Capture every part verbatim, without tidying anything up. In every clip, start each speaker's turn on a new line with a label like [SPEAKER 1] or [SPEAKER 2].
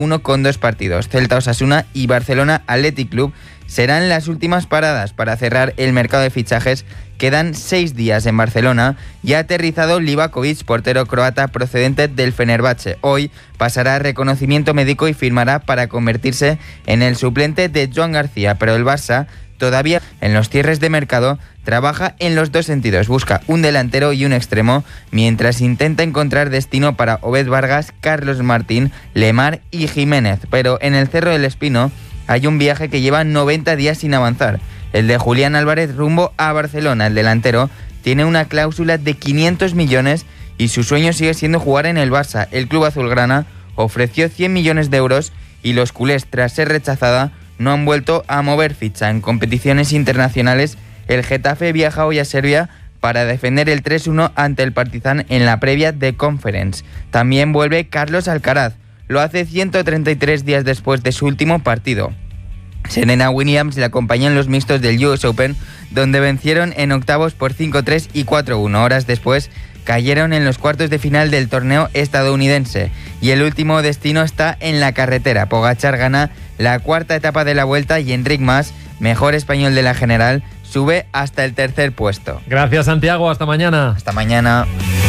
[SPEAKER 1] uno con dos partidos. Celta Osasuna y Barcelona Athletic Club serán las últimas paradas para cerrar el mercado de fichajes. Quedan seis días en Barcelona y ha aterrizado Livakovic, portero croata procedente del Fenerbahce. Hoy pasará reconocimiento médico y firmará para convertirse en el suplente de Joan García, pero el Barça todavía en los cierres de mercado trabaja en los dos sentidos. Busca un delantero y un extremo, mientras intenta encontrar destino para Obed Vargas, Carlos Martín, Lemar y Jiménez. Pero en el Cerro del Espino hay un viaje que lleva noventa días sin avanzar. El de Julián Álvarez rumbo a Barcelona. El delantero tiene una cláusula de quinientos millones y su sueño sigue siendo jugar en el Barça. El club azulgrana ofreció cien millones de euros y los culés, tras ser rechazada, no han vuelto a mover ficha. En competiciones internacionales, el Getafe viaja hoy a Serbia para defender el tres uno ante el Partizan en la previa de Conference. También vuelve Carlos Alcaraz. Lo hace ciento treinta y tres días después de su último partido. Serena Williams le acompañó en los mixtos del U S Open, donde vencieron en octavos por cinco tres y cuatro uno. Horas después cayeron en los cuartos de final del torneo estadounidense. Y el último destino está en la carretera. Pogačar gana la cuarta etapa de la Vuelta y Enric Mas, mejor español de la general, sube hasta el tercer puesto.
[SPEAKER 2] Gracias, Santiago. Hasta mañana.
[SPEAKER 1] Hasta mañana.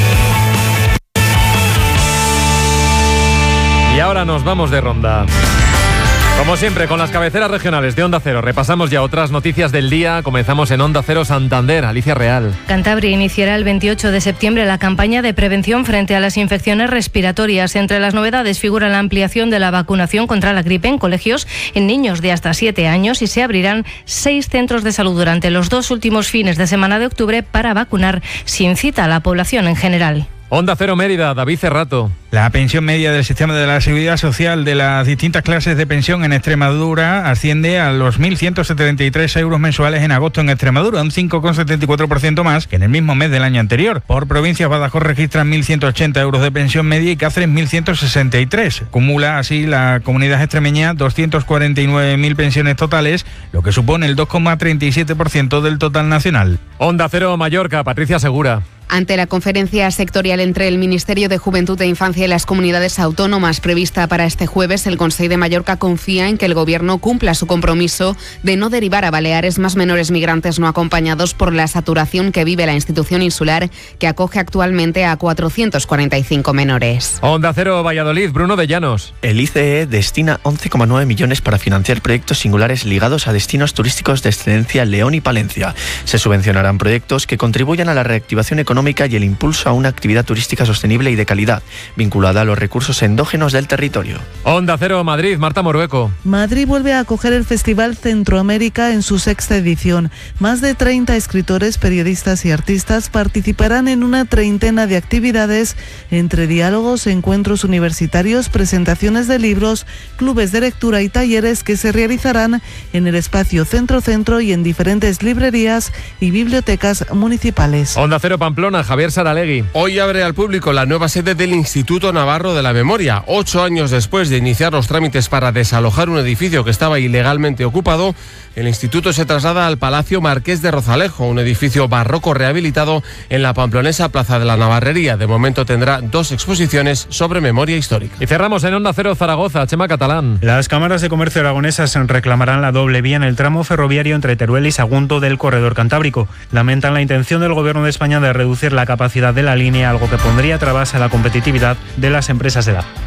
[SPEAKER 2] Y ahora nos vamos de ronda. Como siempre, con las cabeceras regionales de Onda Cero, repasamos ya otras noticias del día. Comenzamos en Onda Cero Santander. Alicia Real.
[SPEAKER 3] Cantabria iniciará el veintiocho de septiembre la campaña de prevención frente a las infecciones respiratorias. Entre las novedades figura la ampliación de la vacunación contra la gripe en colegios en niños de hasta siete años y se abrirán seis centros de salud durante los dos últimos fines de semana de octubre para vacunar sin cita a la población en general.
[SPEAKER 2] Onda Cero Mérida, David Cerrato.
[SPEAKER 4] La pensión media del sistema de la Seguridad Social de las distintas clases de pensión en Extremadura asciende a los mil ciento setenta y tres euros mensuales en agosto en Extremadura, un cinco coma setenta y cuatro por ciento más que en el mismo mes del año anterior. Por provincias, Badajoz registra mil ciento ochenta euros de pensión media y Cáceres mil ciento sesenta y tres. Acumula así la comunidad extremeña doscientas cuarenta y nueve mil pensiones totales, lo que supone el dos coma treinta y siete por ciento del total nacional.
[SPEAKER 2] Onda Cero Mallorca, Patricia Segura.
[SPEAKER 5] Ante la conferencia sectorial entre el Ministerio de Juventud e Infancia y las comunidades autónomas prevista para este jueves, el Consell de Mallorca confía en que el Gobierno cumpla su compromiso de no derivar a Baleares más menores migrantes no acompañados por la saturación que vive la institución insular, que acoge actualmente a cuatrocientos cuarenta y cinco menores.
[SPEAKER 2] Onda Cero Valladolid, Bruno de Llanos.
[SPEAKER 6] El I C E destina once coma nueve millones para financiar proyectos singulares ligados a destinos turísticos de excelencia León y Palencia. Se subvencionarán proyectos que contribuyan a la reactivación económica y el impulso a una actividad turística sostenible y de calidad, vinculada a los recursos endógenos del territorio.
[SPEAKER 2] Onda Cero Madrid, Marta Morueco.
[SPEAKER 7] Madrid vuelve a acoger el Festival Centroamérica en su sexta edición. Más de treinta escritores, periodistas y artistas participarán en una treintena de actividades entre diálogos, encuentros universitarios, presentaciones de libros, clubes de lectura y talleres que se realizarán en el espacio Centro-Centro y en diferentes librerías y bibliotecas municipales.
[SPEAKER 2] Onda Cero Pamplona, Javier Saralegui.
[SPEAKER 8] Hoy abre al público la nueva sede del Instituto Navarro de la Memoria. Ocho años después de iniciar los trámites para desalojar un edificio que estaba ilegalmente ocupado, el instituto se traslada al Palacio Marqués de Rozalejo, un edificio barroco rehabilitado en la pamplonesa Plaza de la Navarrería. De momento tendrá dos exposiciones sobre memoria histórica.
[SPEAKER 2] Y cerramos en Onda Cero Zaragoza, Chema Catalán.
[SPEAKER 9] Las cámaras de comercio aragonesas reclamarán la doble vía en el tramo ferroviario entre Teruel y Sagunto del corredor cantábrico. Lamentan la intención del Gobierno de España de reducir la capacidad de la línea, algo que pondría trabas a la competitividad de las empresas de A D A.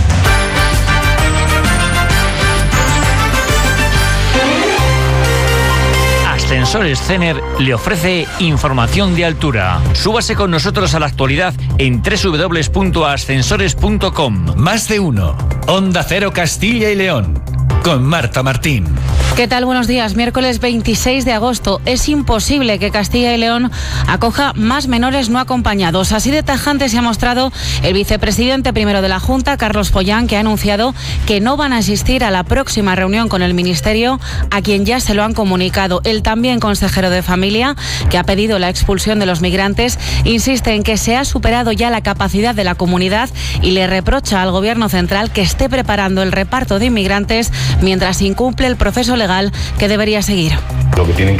[SPEAKER 10] Ascensores Cener le ofrece información de altura. Súbase con nosotros a la actualidad en doble u doble u doble u punto ascensores punto com.
[SPEAKER 11] Más de uno. Onda Cero Castilla y León. Con Marta Martín.
[SPEAKER 12] ¿Qué tal? Buenos días. Miércoles veintiséis de agosto. Es imposible que Castilla y León acoja más menores no acompañados. Así de tajante se ha mostrado el vicepresidente primero de la Junta, Carlos Pollán, que ha anunciado que no van a asistir a la próxima reunión con el Ministerio, a quien ya se lo han comunicado. El también consejero de Familia, que ha pedido la expulsión de los migrantes, insiste en que se ha superado ya la capacidad de la comunidad y le reprocha al Gobierno central que esté preparando el reparto de inmigrantes mientras incumple el proceso legal que debería seguir.
[SPEAKER 13] Lo que tienen que